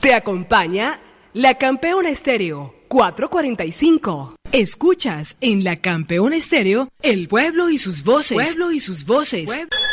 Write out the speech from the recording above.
Te acompaña La Campeona Estéreo 445. Escuchas en La Campeona Estéreo El pueblo y sus voces. Pueblo y sus voces.